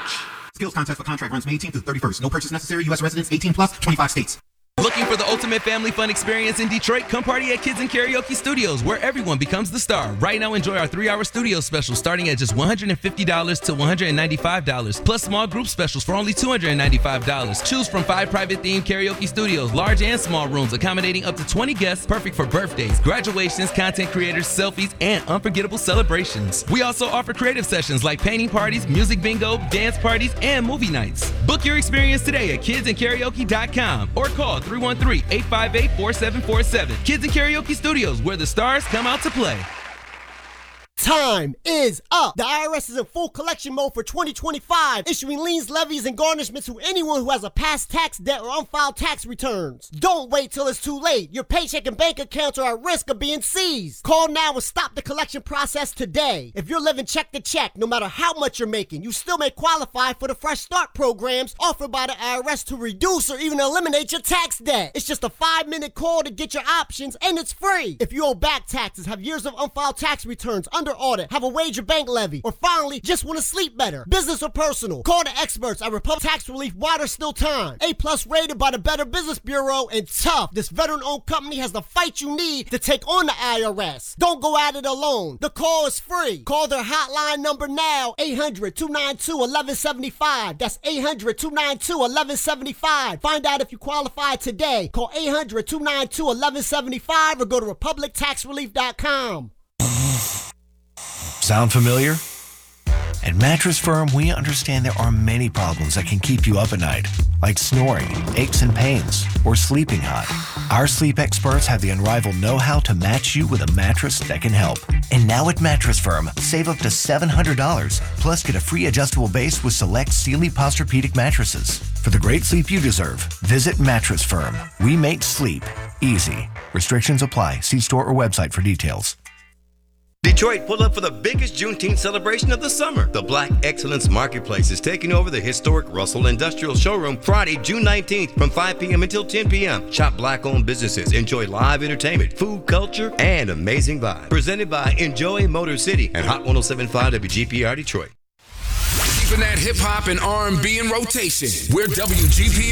bitch. Skills contest for contract runs May 18th through 31st. No purchase necessary. U.S. residents 18 plus, 25 states. Looking for the ultimate family fun experience in Detroit? Come party at Kids and Karaoke Studios, where everyone becomes the star. Right now, enjoy our 3-hour studio special starting at just $150 to $195, plus small group specials for only $295. Choose from 5 private themed karaoke studios, large and small rooms, accommodating up to 20 guests, perfect for birthdays, graduations, content creators, selfies, and unforgettable celebrations. We also offer creative sessions like painting parties, music bingo, dance parties, and movie nights. Book your experience today at kidsandkaraoke.com or call 313-858-4747. Kids and Karaoke Studios, where the stars come out to play. Time is up. The IRS is in full collection mode for 2025, issuing liens, levies, and garnishments to anyone who has a past tax debt or unfiled tax returns. Don't wait till it's too late. Your paycheck and bank accounts are at risk of being seized. Call now and stop the collection process today. If you're living check to check, no matter how much you're making, you still may qualify for the Fresh Start programs offered by the IRS to reduce or even eliminate your tax debt. It's just a 5-minute call to get your options, and it's free. If you owe back taxes, have years of unfiled tax returns under audit, have a wage or bank levy, or finally just want to sleep better, business or personal, call the experts at Republic Tax Relief while there's still time. A+ rated by the Better Business Bureau, and tough. This veteran-owned company has the fight you need to take on the IRS. Don't go at it alone. The call is free. Call their hotline number now, 800-292-1175. That's 800-292-1175. Find out if you qualify today. Call 800-292-1175 or go to republictaxrelief.com. Sound familiar? At Mattress Firm, we understand there are many problems that can keep you up at night, like snoring, aches and pains, or sleeping hot. Our sleep experts have the unrivaled know-how to match you with a mattress that can help. And now at Mattress Firm, save up to $700, plus get a free adjustable base with select Sealy Posturepedic mattresses. For the great sleep you deserve, visit Mattress Firm. We make sleep easy. Restrictions apply. See store or website for details. Detroit, pull up for the biggest Juneteenth celebration of the summer. The Black Excellence Marketplace is taking over the historic Russell Industrial Showroom Friday, June 19th from 5 p.m. until 10 p.m. Shop Black-owned businesses, enjoy live entertainment, food, culture, and amazing vibes. Presented by Enjoy Motor City and Hot 107.5 WGPR Detroit. Keeping that hip-hop and R&B in rotation. We're WGPR.